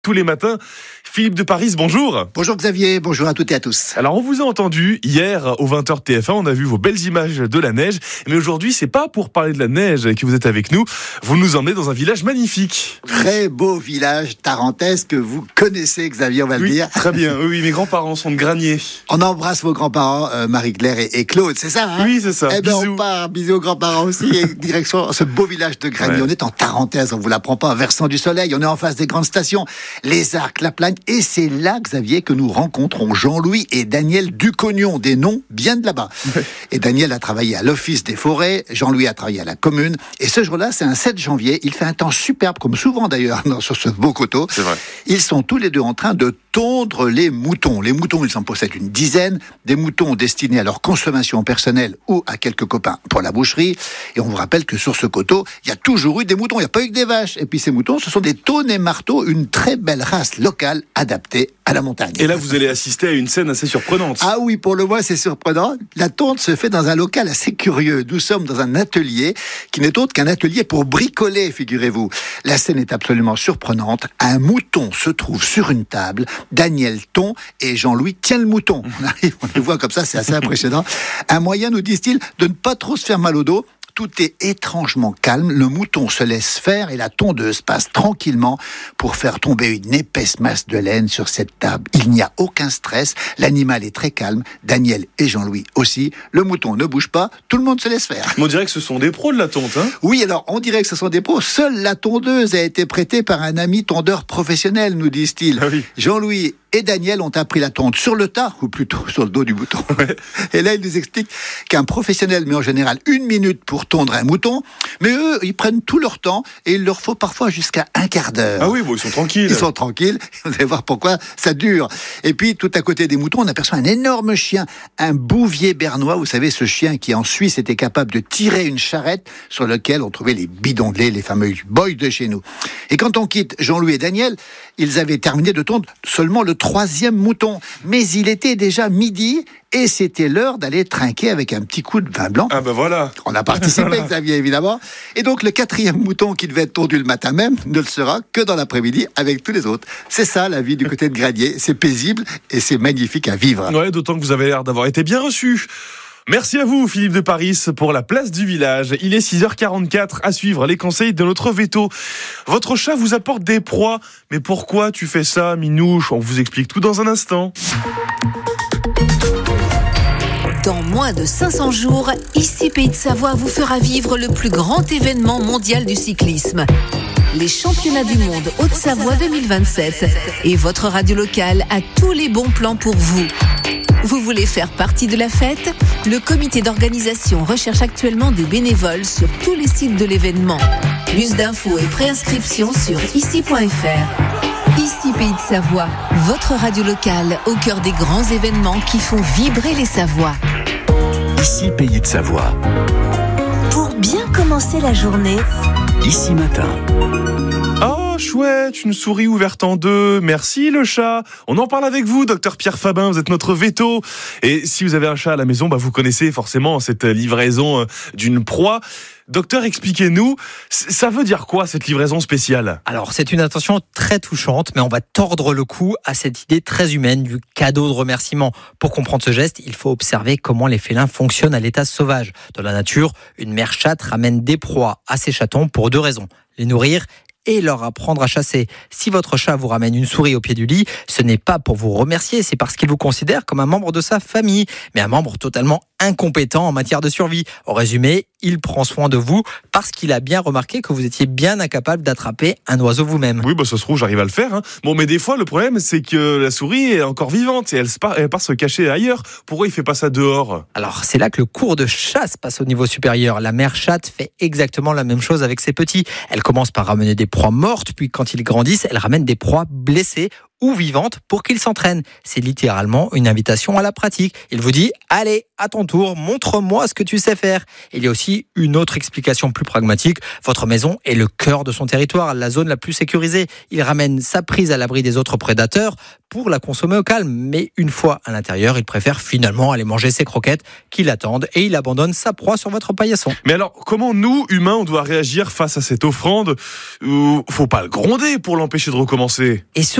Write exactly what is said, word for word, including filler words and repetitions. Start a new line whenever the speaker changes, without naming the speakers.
tous les matins. Philippe de Paris, bonjour.
Bonjour Xavier, bonjour à toutes et à tous.
Alors on vous a entendu hier au vingt heures de T F un, on a vu vos belles images de la neige, mais aujourd'hui c'est pas pour parler de la neige que vous êtes avec nous, vous nous emmenez dans un village magnifique.
Très beau village tarentaise que vous connaissez Xavier, on va
oui,
le dire.
Très bien, oui, mes grands-parents sont de Granier.
On embrasse vos grands-parents, euh, Marie-Claire et, et Claude, c'est ça hein?
Oui, c'est ça.
Eh ben
bisous.
on part, bisous aux grands-parents aussi, et direction ce beau village de Granier. Ouais. On est en Tarentaise, on vous l'apprend pas, versant du soleil, on est en face des grandes stations, les Arcs, la Plagne, et c'est là, Xavier, que nous rencontrons Jean-Louis et Daniel Ducognon, des noms bien de là-bas. Ouais. Et Daniel a travaillé à l'Office des forêts, Jean-Louis a travaillé à la commune, et ce jour-là, c'est un sept janvier, il fait un temps superbe, comme souvent d'ailleurs, sur ce beau coteau.
C'est vrai.
Ils sont tous les deux en train de tondre les moutons. Les moutons, ils en possèdent une dizaine, des moutons destinés à leur consommation personnelle ou à quelques copains pour la boucherie. Et on vous rappelle que sur ce coteau, il y a toujours eu des moutons, il n'y a pas eu que des vaches. Et puis ces moutons, ce sont des taunes et marteaux, une très belle race locale adaptée à la montagne.
Et là, vous allez assister à une scène assez surprenante.
Ah oui, pour le moins, c'est surprenant. La tonte se fait dans un local assez curieux. Nous sommes dans un atelier qui n'est autre qu'un atelier pour bricoler, figurez-vous. La scène est absolument surprenante. Un mouton se trouve sur une table. Daniel tond et Jean-Louis tient le mouton. On arrive, on les voit comme ça, c'est assez impressionnant. Un moyen, nous disent-ils, de ne pas trop se faire mal au dos. Tout est étrangement calme, le mouton se laisse faire et la tondeuse passe tranquillement pour faire tomber une épaisse masse de laine sur cette table. Il n'y a aucun stress, l'animal est très calme, Daniel et Jean-Louis aussi. Le mouton ne bouge pas, tout le monde se laisse faire.
On dirait que ce sont des pros de la tonte, hein ?
Oui, alors on dirait que ce sont des pros. Seule la tondeuse a été prêtée par un ami tondeur professionnel, nous disent-ils.
Ah oui.
Jean-Louis et Daniel ont appris la tonte sur le tas, ou plutôt sur le dos du mouton. Ouais. Et là, ils nous expliquent qu'un professionnel met en général une minute pour tondre un mouton, mais eux, ils prennent tout leur temps et il leur faut parfois jusqu'à un quart d'heure.
Ah oui, bon, ils sont tranquilles.
Ils sont tranquilles, vous allez voir pourquoi ça dure. Et puis, tout à côté des moutons, on aperçoit un énorme chien, un bouvier bernois, vous savez, ce chien qui en Suisse était capable de tirer une charrette sur laquelle on trouvait les bidons de lait, les fameux boys de chez nous. Et quand on quitte Jean-Louis et Daniel, ils avaient terminé de tondre seulement le troisième mouton. Mais il était déjà midi et c'était l'heure d'aller trinquer avec un petit coup de vin blanc.
Ah ben voilà.
On a participé, voilà. Xavier, évidemment. Et donc, le quatrième mouton qui devait être tondu le matin même ne le sera que dans l'après-midi avec tous les autres. C'est ça, la vie du côté de Granier. C'est paisible et c'est magnifique à vivre.
Ouais, d'autant que vous avez l'air d'avoir été bien reçu. Merci à vous, Philippe de Paris, pour la place du village. Il est six heures quarante-quatre, à suivre les conseils de notre veto. Votre chat vous apporte des proies. Mais pourquoi tu fais ça, Minouche ? On vous explique tout dans un instant.
Dans moins de cinq cents jours, ici Pays de Savoie vous fera vivre le plus grand événement mondial du cyclisme. Les championnats du monde Haute-Savoie deux mille vingt-sept. Et votre radio locale a tous les bons plans pour vous. Vous voulez faire partie de la fête ? Le comité d'organisation recherche actuellement des bénévoles sur tous les sites de l'événement. Plus d'infos et préinscription sur ici point f r. Ici Pays de Savoie, votre radio locale au cœur des grands événements qui font vibrer les Savoies.
Ici Pays de Savoie.
Pour bien commencer la journée,
Ici Matin.
Oh, chouette, une souris ouverte en deux. Merci le chat. On en parle avec vous, docteur Pierre Fabin, vous êtes notre veto. Et si vous avez un chat à la maison, bah vous connaissez forcément cette livraison d'une proie. Docteur, expliquez-nous, ça veut dire quoi cette livraison spéciale ?
Alors, c'est une attention très touchante, mais on va tordre le cou à cette idée très humaine du cadeau de remerciement. Pour comprendre ce geste, il faut observer comment les félins fonctionnent à l'état sauvage. Dans la nature, une mère chatte ramène des proies à ses chatons pour deux raisons. Les nourrir et leur apprendre à chasser. Si votre chat vous ramène une souris au pied du lit, ce n'est pas pour vous remercier, c'est parce qu'il vous considère comme un membre de sa famille, mais un membre totalement incompétent en matière de survie. En résumé, il prend soin de vous parce qu'il a bien remarqué que vous étiez bien incapable d'attraper un oiseau vous-même.
Oui, bah ça se trouve, j'arrive à le faire. Hein. Bon, mais des fois, le problème, c'est que la souris est encore vivante et elle, part, elle part se cacher ailleurs. Pourquoi il fait pas ça dehors ?
Alors, c'est là que le cours de chasse passe au niveau supérieur. La mère chatte fait exactement la même chose avec ses petits. Elle commence par ramener des proies mortes, puis quand ils grandissent, elle ramène des proies blessées ou vivante pour qu'il s'entraîne. C'est littéralement une invitation à la pratique. Il vous dit, allez, à ton tour, montre-moi ce que tu sais faire. Il y a aussi une autre explication plus pragmatique. Votre maison est le cœur de son territoire, la zone la plus sécurisée. Il ramène sa prise à l'abri des autres prédateurs pour la consommer au calme. Mais une fois à l'intérieur, il préfère finalement aller manger ses croquettes qui l'attendent et il abandonne sa proie sur votre paillasson.
Mais alors, comment nous, humains, on doit réagir face à cette offrande ? Euh, faut pas le gronder pour l'empêcher de recommencer.
Et